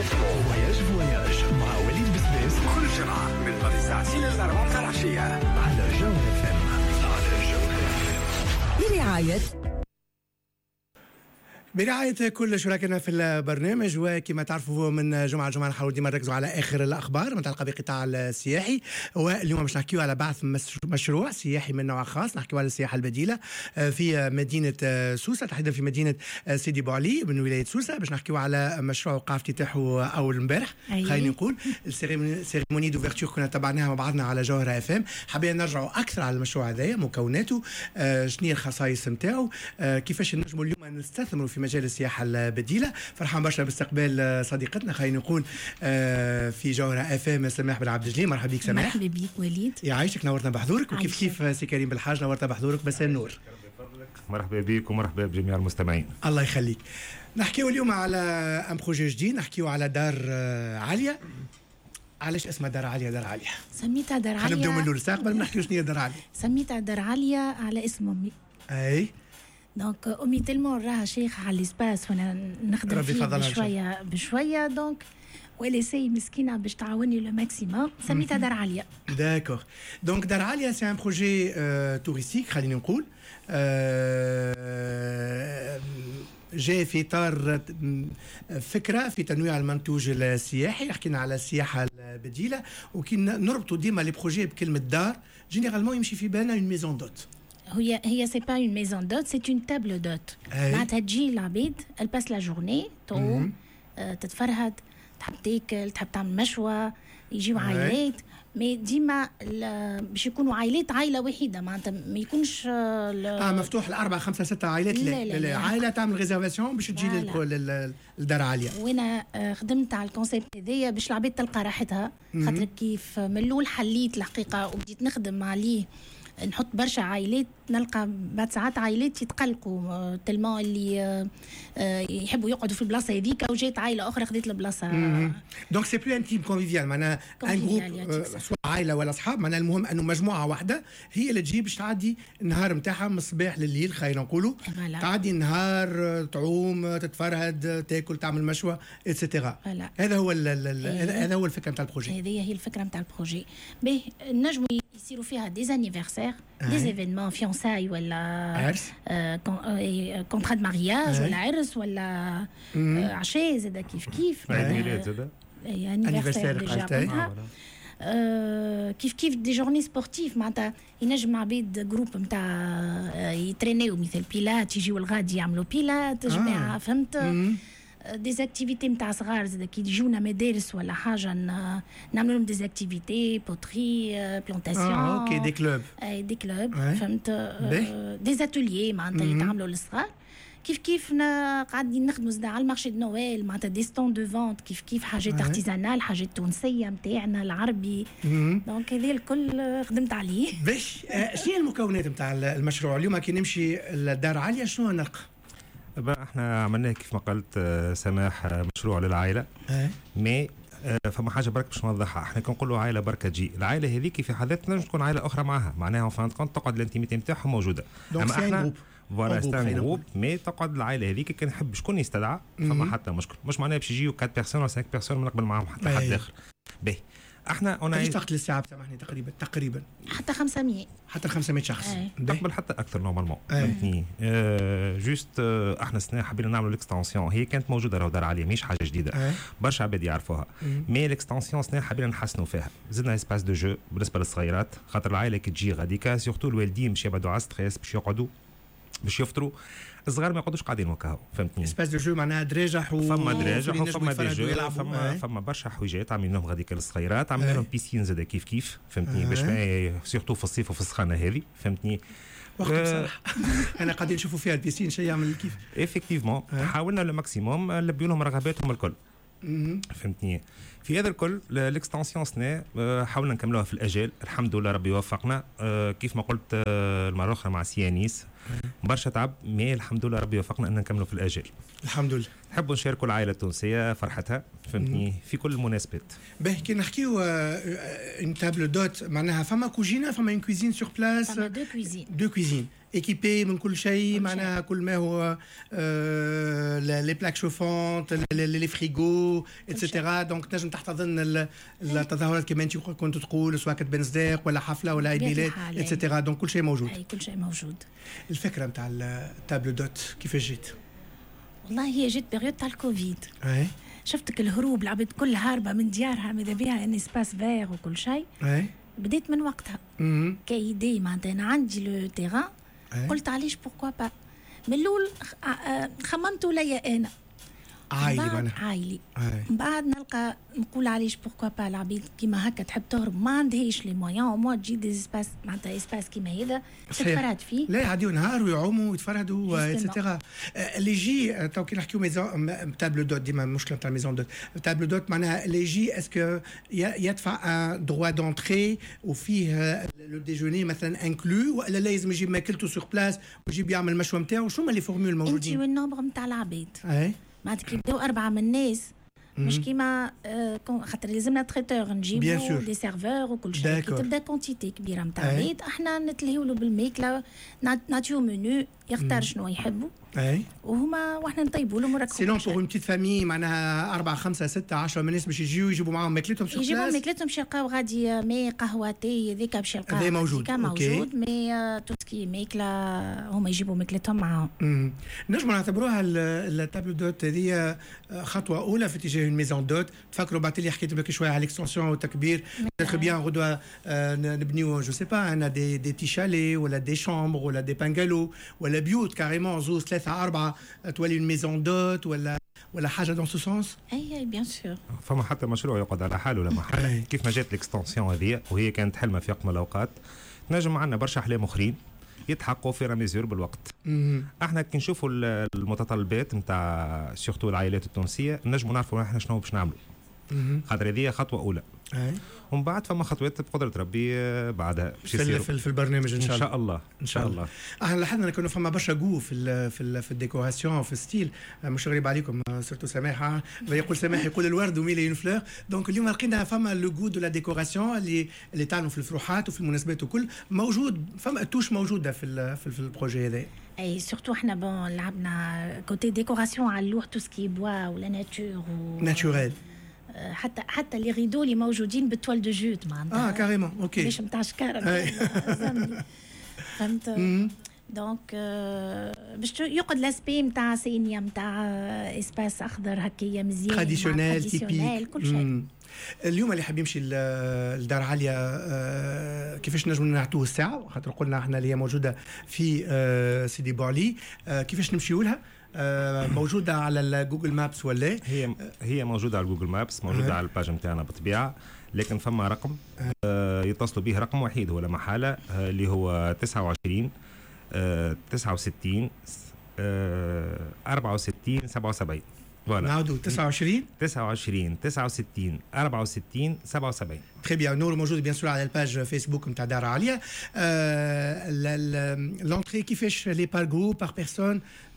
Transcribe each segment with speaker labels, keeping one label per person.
Speaker 1: فواياج مع وليد بسبيس
Speaker 2: كل جمعة من بعد ساعتين إلى 4 العشية
Speaker 1: على جوهر FM. برعاية كل شركائنا في البرنامج. وكما تعرفوا من جمعة لجمعة نحاول ديما نركزوا على آخر الأخبار متعلقة بقطاع السياحي. واليوم باش نحكيو على بعث مشروع سياحي من نوع خاص، نحكيو على السياحة البديلة في مدينة سوسة، تحديدا في مدينة سيدي بوعلي من ولاية سوسة. باش نحكيو على مشروع وقع افتتاحه أول امبارح خلينا نقول السيريموني دوفرتور كنا تبعناها مع بعضنا على جوهر FM. حابين نرجعوا أكثر على المشروع هذايا، مكوناته، شنو هي الخصائص نتاعو، كيفاش نجموا اليوم نستثمروا في مجال السياحة البديلة. فرحان برشا باستقبال صديقتنا خلينا نقول في جوهر FM سماح بن عبد الجليل. مرحبا بك سماح.
Speaker 3: مرحبا بك وليد.
Speaker 1: يعيشك، نورتنا بحضورك. وكيف كيف سي كريم بالحاج نورتنا بحضورك. بس النور.
Speaker 4: مرحبا بك ومرحبا بجميع المستمعين.
Speaker 1: الله يخليك. نحكيو اليوم على ان بروجي جديد، نحكيو على دار عالية. علاش اسمها دار عالية؟ دار عالية
Speaker 3: سميتها دار عالية.
Speaker 1: نبداو من الاول قبل ما نحكيو شنو هي دار عالية.
Speaker 3: سميتها دار عالية على اسم امي.
Speaker 1: اي
Speaker 3: دونك امي تلمون راها شيخه على الاسباس وانا نخدم فيه بشويه بشويه، دونك وليسي مسكينه باش تعاوني لو ماكسيموم سميتها دار عاليه.
Speaker 1: داكور. دونك دار عاليه سي ان بروجي توريستيك خلينا نقول، جاي في اطار فكره في تنويع المنتوج السياحي. حكينا على السياحه البديله وكي نربطوا ديما لي بروجي بكلمه دار جينيرالمون يمشي في بالنا اون ميزون دوت.
Speaker 3: هي سي با اون ميزون دوت، سي اون تابل دوت. معناتها تجي العبيد الباس لا جورني تقوم تتفرهد، تحب تاكل، تحب تعمل مشوى، يجيو عائلات. مي ديما باش يكونوا عائلة واحدة، معناتها ما يكونش
Speaker 1: مفتوح الأربعة خمسة ستة عائلات. لا عائلة تعمل ريزرفاسيون باش تجي للدار عالية.
Speaker 3: وانا خدمت على الكونسيبت هذايا باش العباد تلقى راحتها، خاطر كيف من الاول حليت الحقيقة وبديت نخدم عليه نحط برشا عائلات، نلقى بعد ساعات عائلات يتقلقوا تلمون اللي يحبوا يقعدوا في البلاصه هذيك، او جات عائله اخرى خذت البلاصه.
Speaker 1: دونك سي بلو ان تيم كونفيفيال، معناها ان جروب سواء عائله ولا اصحاب، معناها المهم انه مجموعه واحده هي اللي تجي باش تعدي النهار نتاعها من الصباح لليل خلينا نقولوا. تعدي النهار، تعوم، تتفرهد، تاكل، تعمل مشوى اتسيتيرا. هذا هو هذا هو الفكره نتاع البروجي.
Speaker 3: هذه هي الفكره نتاع البروجي. باهي نجموا يصيروا فيها دي انيفرسير، دي ايفينمون، فيونساي ولا عرس، كونترا دو مارياج ولا عرس ولا عشاء، زاد كيف
Speaker 4: عيد زاد
Speaker 3: انيفرسير ديجا. كيف دي جورني سبورتيف، معناتها ينجم عبيد جروب نتاع يترينيو مثل بيلات، يجيو الغادي يعملوا بيلات جماعه، فهمت؟ ديزاكتيفيتي نتاع صغار زاد كي يجونا مدارس ولا حاجه نعملوا لهم ديزاكتيفيتي، بوتري، بلانتاسيون.
Speaker 1: اوكي دي كلوب.
Speaker 3: دي كلوب فهمت. ديزاتوليي معناتها يتعملوا للصغار. كيف قاعدين نخدموا زاد على المارشي دو نويل، معناتها دي ستون دو فونت، كيف حاجات ارتيزانال، حاجات تونسيه نتاعنا العربي. دونك هذا الكل خدمت عليه.
Speaker 1: باش شنو المكونات نتاع المشروع اليوم كي نمشي للدار عاليه شنو نلقى؟
Speaker 4: احنا عملناه كيف ما قلت سماح مشروع للعائله. مي فما حاجه برك باش نوضحها. احنا كنقولوا عائله بركه تجي، العائله هذيك في حد ذاتها تنجم تكون عائله اخرى معها، معناها فان كونت تقعد الانتيميتي نتاعهم موجوده.
Speaker 1: اما احنا
Speaker 4: فوالا ستان جروب، مي تقعد العائله هذيك كان نحب شكون يستدعى فما حتى مشكل، مش معناها باش يجيو 4 بيرسون ولا 5 بيرسون بنقبل معاهم حتى حد اخر. باهي احنا
Speaker 1: قداش تقتل الساعه سامحني تقريبا
Speaker 3: حتى 500
Speaker 1: حتى 500 شخص.
Speaker 4: تقبل حتى اكثر نورمالمون. فهمتني؟ جوست احنا السنه حبينا نعملوا الاكستنسيون، هي كانت موجوده راهو دار عاليه مش حاجه جديده. برشا عباد يعرفوها، مي الاكستنسيون السنه حبينا نحسنوا فيها، زدنا اسباس دو جو بالنسبه للصغيرات، خاطر العائله كي تجي غاديكا سورتو الوالدين باش يبعدوا على ستريس، باش يقعدوا باش يفطروا، الصغار ما يقعدوش قاعدين وكاهو. فهمتني؟
Speaker 1: اسباس دو جو معناها دراجه
Speaker 4: فما دراجه وفما دي جو، فما برشا حويجات عاملين لهم غاديك للصغيرات، عاملين لهم بيسين زاد كيف فهمتني؟ باش سورتو في الصيف وفي السخانه هذه فهمتني؟
Speaker 1: وقت بصراحه انا قاعدين نشوفوا فيها البيسين شيء يعمل كيف
Speaker 4: افكتيفمون. حاولنا لو ماكسيموم نلبيو لهم رغباتهم الكل. فهمتني؟ في هذا الكل الاكستنسيون سنة حاولنا نكملوها في الاجال، الحمد لله ربي وفقنا. كيف ما قلت المره الاخرى مع سيانيس برشا تعب، مي الحمد لله ربي وفقنا ان نكملوا في الاجال الحمد لله. نحبوا نشاركوا العائله التونسيه فرحتها فهمتني في كل المناسبات.
Speaker 1: باهي كي نحكيو ان تابل دوت معناها فما كوجينه، فما ان كوزين سور بلاس،
Speaker 3: فما دو كوزين.
Speaker 1: ايكيبي من كل شيء معناها كل ما هو لي بلاك شوفونت لي فريغو اتسيتيرا. دونك تنجم تحتضن التظاهرات كما انت كنت تقول سواء كانت بين صداق ولا حفله ولا عيد ميلاد اتسيتيرا. دونك كل شيء موجود.
Speaker 3: اي كل شيء موجود.
Speaker 1: الفكره نتاع التابلو دوت كيفاش جيت؟
Speaker 3: والله هي جيت بيريود تاع الكوفيد.
Speaker 1: اي
Speaker 3: شفتك الهروب العباد كل هاربه من ديارها ماذا بها ان اسباس فيغ وكل شيء.
Speaker 1: اي
Speaker 3: بديت من وقتها كايدي معناتها انا عندي لو تيران. قلت علاش بوركوا با من الاول خممت ليا انا عائلي من بعد نلقى نقول علاش بوركوا با العبيد كيما هكا تحب تهرب ما عندهاش لي مويان وما تجي دي اسباس معناتها اسباس كيما هذا تتفرهد فيه.
Speaker 1: لا يعديو نهار ويعوموا ويتفرهدوا اتسيتيرا. اللي يجي تو كي نحكيو ميزون تابلو دوت ديما المشكله نتاع ميزون دوت تابلو دوت معناها اللي يجي اسكو يدفع ان دروا دونتري وفيه لو ديجوني مثلا انكلو ولا لازم يجيب ماكلته سور بلاس ويجيب يعمل المشوى نتاعو؟ شو هما لي فورمول الموجودين؟
Speaker 3: انت والنومبر نتاع العباد معناتها كي يبداو 4 من الناس مش كيما خاطر لازمنا تريتور نجيبو دي سيرفور وكل شيء. كي تبدا كونتيتي كبيره نتاع عباد احنا نتلهيولو بالماكله نعطيو منيو يختار شنو يحبوا وهما واحنا نطيبوا له مركب.
Speaker 1: سينون بور اون بتيت فامي معناها 4 5 6 10 من الناس باش يجيبوا معاهم ماكلتهم سور بلاس.
Speaker 3: يجيبوا ماكلتهم باش يلقاو غادي مي قهوه تي هذيك باش يلقاو
Speaker 1: هذا موجود
Speaker 3: مي توتكي ماكله هما يجيبوا ماكلتهم معاهم.
Speaker 1: نجموا نعتبروها التابلو دوت هذه خطوه اولى في اتجاه الميزون دوت. تفكروا بعد اللي حكيت لك شويه على الاكستنسيون والتكبير تري بيان غدوه نبنيو جو سي با انا دي تي شالي ولا دي شامبر ولا دي بانجالو ولا بيوت كاريمون زوز 3 4 تولي الميزون دوت ولا حاجه دون سو سونس.
Speaker 3: اي بيان سور
Speaker 4: فما حتى مشروع يقعد على حاله لما حل كيف ما جات الاكستنسيون هذه وهي كانت حلمه في وقت من الاوقات. نجم عندنا برشا احلام اخرين يتحققوا في رميزور بالوقت. احنا كي نشوفوا المتطلبات نتاع سورتو العائلات التونسيه نجموا نعرفوا احنا شنو باش نعملوا. خاطر هذه خطوه اولى ومن بعد فما خطوات بقدره ربي بعدها باش يصيروا
Speaker 1: في البرنامج ان شاء الله.
Speaker 4: ان شاء الله.
Speaker 1: احنا لاحظنا كانوا فما برشا جو في الديكوراسيون في الستيل. مش غريب عليكم سورتو سماح يقول سماح يقول الورد وميلي اون فلور. دونك اليوم لقينا فما لو جو دو لا ديكوراسيون اللي تعلموا في الفروحات وفي المناسبات وكل موجود. فما توش موجوده في البروجي هذا.
Speaker 3: اي سورتو احنا بون لعبنا كوتي ديكوراسيون على اللوح تو سكي بوا ولا ناتور
Speaker 1: ناتوريل.
Speaker 3: حتى لي ريدو اللي موجودين بالتوال دو جوت معناتها
Speaker 1: كاريمون اوكي
Speaker 3: باش نتاع شكاره فهمت. دونك باش يقعد لاسبي نتاع سينيا نتاع اسباس اخضر هكايا مزيان
Speaker 1: تراديسيونيل تيبيك
Speaker 3: كل شيء.
Speaker 1: اليوم اللي حاب يمشي لدار عاليه كيفاش نجموا نعطوه الساعه خاطر قلنا احنا اللي هي موجوده في سيدي بوعلي كيفاش نمشيو لها؟ موجوده على الجوجل مابس ولا
Speaker 4: هي موجوده على الجوجل مابس موجوده على الباج نتاعنا بالطبيعه لكن فما رقم يتصلوا به رقم وحيد هو لا محاله اللي هو 29 69 64 77.
Speaker 1: نعاودوا 29
Speaker 4: 69 64 77.
Speaker 1: تري بيان. نور موجود بيان سور على الباج فيسبوك نتاع دار عاليه. لونتري كيفاش لي بار جروب بار بيرسون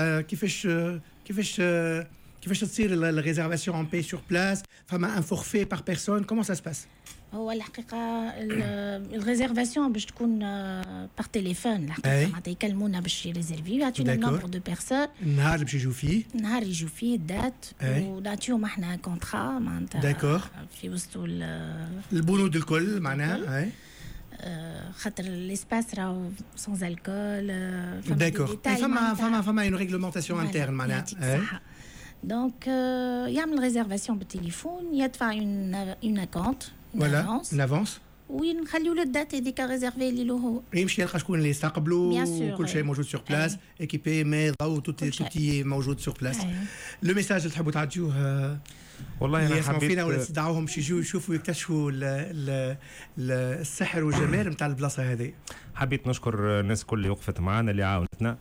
Speaker 1: كيفاش تصير الريزيرفاسيون اون باي سور بلاس؟ فما ان فورفي بار بيرسون كومون سا سباس؟
Speaker 3: هو الحقيقه الريزيرفاسيون باش تكون بار تليفون الحقيقه معناتها يكلمونا باش يريزيرفيو يعطيونا نومبر دو بيرسون
Speaker 1: النهار اللي باش يجوا فيه
Speaker 3: النهار اللي يجوا فيه الدات ونعطيوهم احنا كونترا معناتها في وسط
Speaker 1: البنود الكل معناها
Speaker 3: خاطر ليسباس راهو سون الكول.
Speaker 1: داكور فما اون ريغلومونطاسيون انترن معناها
Speaker 3: دونك يعمل ريزيرفاسيون بالتليفون يدفع اون اكونت
Speaker 1: اون افونس
Speaker 3: ونخليو له الدات هذيك ريزيرفي اللي له هو
Speaker 1: يمشي يلقى شكون اللي يستقبلوا كل شيء موجود سور بلاس ايكيبي مي ضو توتي موجود سور بلاس. لو ميساج اللي تحبوا تعطيوه
Speaker 4: والله انا حبيت
Speaker 1: فينا ولا تدعوهم باش يجوا يشوفوا يكتشفوا السحر والجمال نتاع البلاصه هذه.
Speaker 4: حبيت نشكر الناس كل اللي وقفت معنا اللي عاونتنا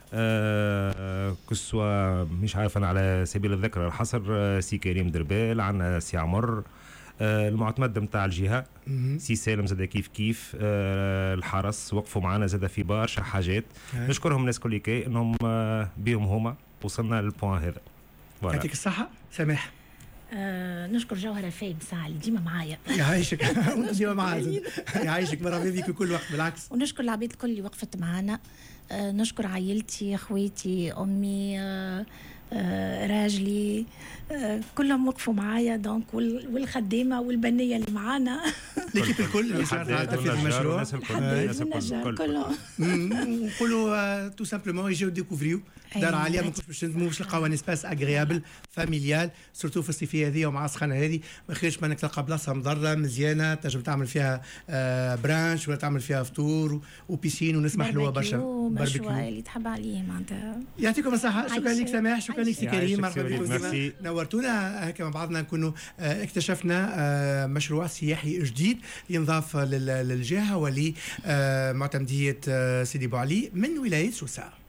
Speaker 4: كسوا مش عارف انا على سبيل الذكر الحصر سي كريم دربال عندنا سي عمر المعتمد نتاع الجهه سي سالم زاد كيف الحرس وقفوا معنا زاد في برشا حاجات. نشكرهم الناس كل كي انهم بهم هما وصلنا للبوان هذا.
Speaker 1: يعطيك الصحه سماح.
Speaker 3: نشكر جوهرة فايم ساعة اللي ديما معايا.
Speaker 1: يعيشك وانت ديما معايا. يعيشك مرة بيك في كل وقت بالعكس.
Speaker 3: ونشكر العباد الكل اللي وقفت معانا. نشكر عائلتي، اخواتي، امي، راجلي، كلهم وقفوا معايا دونك، والخدامه والبنيه اللي معانا.
Speaker 1: ليكيب الكل اللي شاركت على تنفيذ المشروع.
Speaker 4: الناس الكل
Speaker 3: كلهم.
Speaker 1: نقولوا تو سامبلومون يجيو ديكوفريو دار عاليه، ما كنتش باش نتمو باش نلقاو ان اسباس اغريابل فاميليال سورتو في الصيفيه هذه ومع السخانه هذه. ما خيرش منك تلقى بلاصه مضره مزيانه تنجم تعمل فيها برانش ولا تعمل فيها فطور وبيسين ونسمح له برشا
Speaker 3: باربيكيو اللي تحب عليه معناتها.
Speaker 1: يعطيكم الصحه. شكرا لك سماح، شكرا لك سي كريم، مرحبا
Speaker 4: بكم،
Speaker 1: نورتونا. هكا مع بعضنا نكونوا اكتشفنا مشروع سياحي جديد ينضاف للجهه ولمعتمديه سيدي بوعلي من ولايه سوسه.